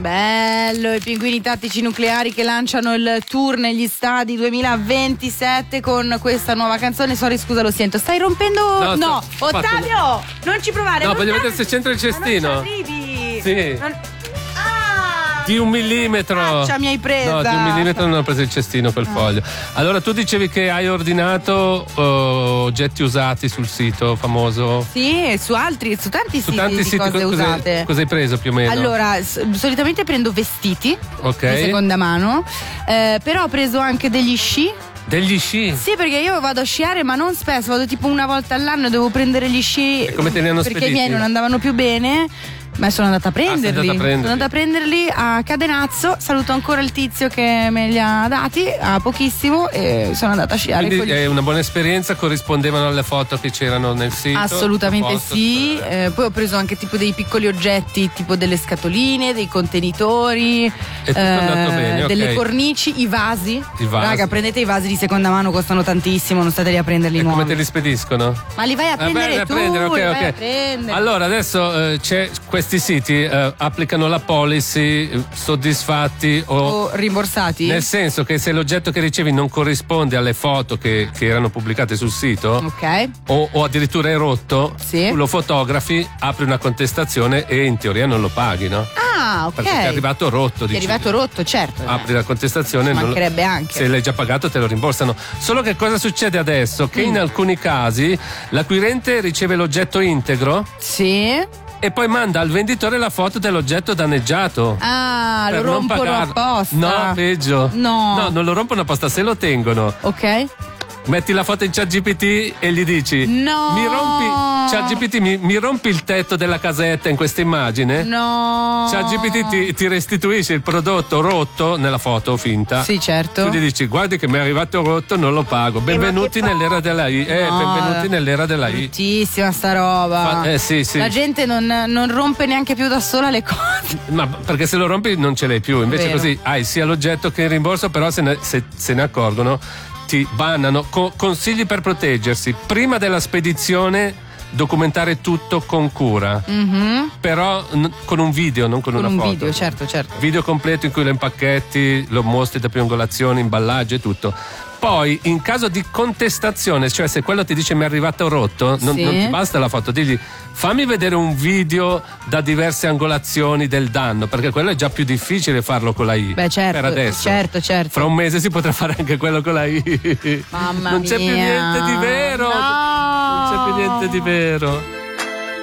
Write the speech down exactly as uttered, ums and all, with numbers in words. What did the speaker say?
Bello, i pinguini tattici nucleari che lanciano il tour negli stadi duemilaventisette con questa nuova canzone. Sorry, scusa, lo sento. Stai rompendo. No, No, sto- Ottavio, fatto- non ci provare. No, non voglio dai- vedere se c'entra il Ma non cestino. ci arrivi. Sì. Non- Ah! Di un millimetro. Faccia mi hai presa. No, di un millimetro non ho preso il cestino quel foglio. Allora, tu dicevi che hai ordinato uh, oggetti usati sul sito famoso. Sì, su altri, su tanti Su siti tanti di siti cose co- cos'hai- usate. cosa hai preso più o meno? Allora, s- solitamente prendo vestiti Ok. di seconda mano, eh, però ho preso anche degli sci. Degli sci. Sì, perché io vado a sciare, ma non spesso, vado tipo una volta all'anno, devo prendere gli sci. E come te li hanno perché spediti? i miei non andavano più bene. Ma sono andata a prenderli. Ah, sei andata a prenderli. Sono andata a prenderli a Cadenazzo. Saluto ancora il tizio che me li ha dati a pochissimo e sono andata a sciare. Quindi con gli è una buona esperienza, corrispondeva alle foto che c'erano nel sito? Assolutamente A posto? sì, eh, poi ho preso anche tipo dei piccoli oggetti, tipo delle scatoline, dei contenitori, È tutto andato bene, ok. delle cornici, i vasi. I vasi. Raga, prendete i vasi di seconda mano, costano tantissimo, non state lì a prenderli E come nuovi. te li spediscono? Ma li vai a Ah, beh, prendere a tu, prendere, ok, li vai ok. a prendere. Allora adesso eh, c'è questi siti eh, applicano la policy eh, soddisfatti o, O rimborsati? nel senso che se l'oggetto che ricevi non corrisponde alle foto che, che erano pubblicate sul sito Ok. o, o addirittura è rotto, Sì. tu lo fotografi, apri una contestazione e in teoria non lo paghi, no? Ah, ok. Perché ti è arrivato rotto, Ti è dici. arrivato rotto, certo. Apri la contestazione, Ci non lo- mancherebbe anche. se l'hai già pagato te lo rimborsano. Solo che cosa succede adesso? Che Mm. in alcuni casi l'acquirente riceve l'oggetto integro Sì. e poi manda al venditore la foto dell'oggetto danneggiato. Ah, lo per non rompono pagarlo. apposta. No, peggio. No. No, non lo rompono apposta, se lo tengono. Ok. Metti la foto in ChatGPT e gli dici: No. Mi rompi, ChatGPT, mi, mi rompi il tetto della casetta in questa immagine? No. ChatGPT ti, ti restituisce il prodotto rotto nella foto finta. Sì, certo. Tu gli dici: guardi che mi è arrivato rotto, non lo pago. Benvenuti ma che nell'era della I. Eh, No, benvenuti nell'era della I. Bruttissima sta roba. Ma- eh, sì, sì. La gente non, non rompe neanche più da sola le cose. Ma perché se lo rompi non ce l'hai più. Invece Vero. così hai sia l'oggetto che il rimborso, però se ne, se- se ne accorgono ti bannano. Co- consigli per proteggersi: prima della spedizione documentare tutto con cura, però n- con un video, non con, Con una un foto. video, certo, certo. Video completo in cui lo impacchetti, lo mostri da triangolazione, imballaggio e tutto. Poi, in caso di contestazione, cioè se quello ti dice mi è arrivato rotto, non, Sì. non ti basta la foto, digli fammi vedere un video da diverse angolazioni del danno, perché quello è già più difficile farlo con la I. Beh, certo, per adesso. certo, certo. Fra un mese si potrà fare anche quello con la I. Mamma non c'è più mia. niente di vero. No. Non c'è più niente di vero.